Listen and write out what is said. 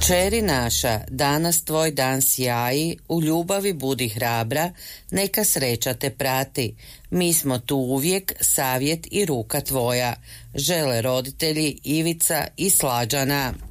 Kćeri naša, danas tvoj dan sjaji, u ljubavi budi hrabra, neka sreća te prati. Mi smo tu uvijek, savjet i ruka tvoja, žele roditelji Ivica i Slađana.